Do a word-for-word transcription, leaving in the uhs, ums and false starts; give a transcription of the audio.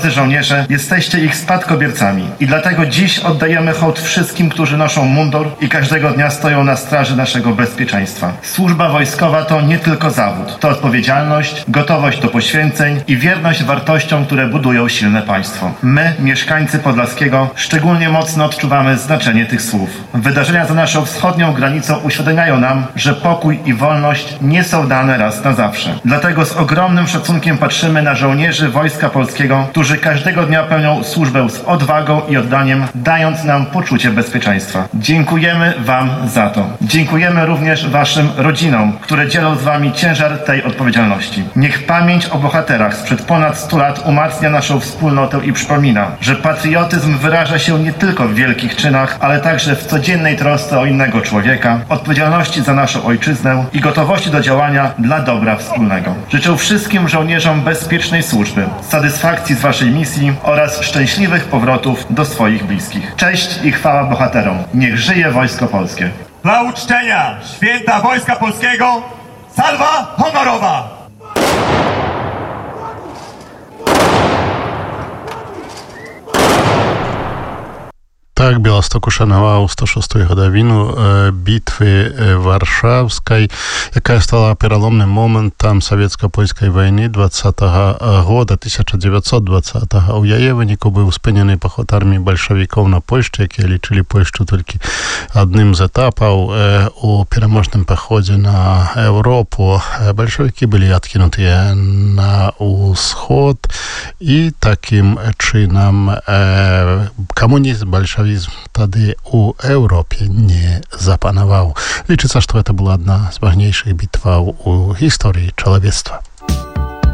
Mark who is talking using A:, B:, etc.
A: Drodzy żołnierze, jesteście ich spadkobiercami i dlatego dziś oddajemy hołd wszystkim, którzy noszą mundur i każdego dnia stoją na straży naszego bezpieczeństwa. Służba wojskowa to nie tylko zawód, to odpowiedzialność, gotowość do poświęceń i wierność wartościom, które budują silne państwo. My, mieszkańcy Podlaskiego, szczególnie mocno odczuwamy znaczenie tych słów. Wydarzenia za naszą wschodnią granicą uświadamiają nam, że pokój i wolność nie są dane raz na zawsze. Dlatego z ogromnym szacunkiem patrzymy na żołnierzy Wojska Polskiego, którzy każdego dnia pełnią służbę z odwagą i oddaniem, dając nam poczucie bezpieczeństwa. Dziękujemy Wam za to. Dziękujemy również Waszym rodzinom, które dzielą z Wami ciężar tej odpowiedzialności. Niech pamięć o bohaterach sprzed ponad stu lat umacnia naszą wspólnotę i przypomina, że patriotyzm wyraża się nie tylko w wielkich czynach, ale także w codziennej trosce o innego człowieka, odpowiedzialności za naszą ojczyznę i gotowości do działania dla dobra wspólnego. Życzę wszystkim żołnierzom bezpiecznej służby, satysfakcji z Waszej misji oraz szczęśliwych powrotów do swoich bliskich. Cześć i chwała bohaterom. Niech żyje Wojsko Polskie.
B: Dla uczczenia Święta Wojska Polskiego salwa honorowa!
C: Так, Белосток ушанаваў сто шостую гадавіну бітвы Варшаўскай, якая стала пераломным момантам савецка-польскай вайны двадцатага года тысяча дзевяцьсот двадцатага. У яе выніку быў спынены паход арміі бальшавікоў на Польшчу, якія лічылі Польшчу толькі адным з этапаў у пераможным паходзе на Еўропу. Бальшавікі былі адкінутыя на ўсход і такім чынам камунізм, бальшавізм тады у Еўропе не запанаваў. Лічыцца, што гэта была адна з важнейшых бітваў у гісторыі чалавецтва.